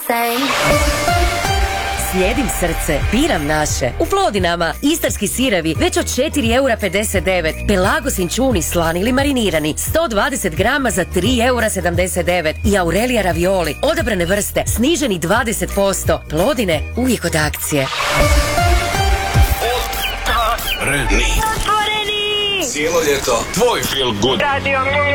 same. Slijedim srce, biram naše. U Plodinama istarski sirevi već od 4,59 €. Pelago sinčuni slani ili marinirani 120 grama za 3,79 € i Aurelija ravioli odabrane vrste sniženi 20%. Plodine uvijek od akcije. Otvoreni. Cijelo ljeto tvoj feel good. Radio